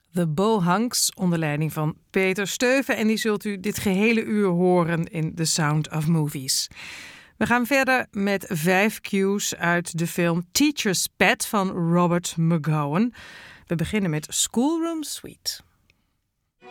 The Bohunks, onder leiding van Peter Steuven. En die zult u dit gehele uur horen in The Sound of Movies. We gaan verder met 5 cues uit de film Teacher's Pet van Robert McGowan. We beginnen met Schoolroom Suite.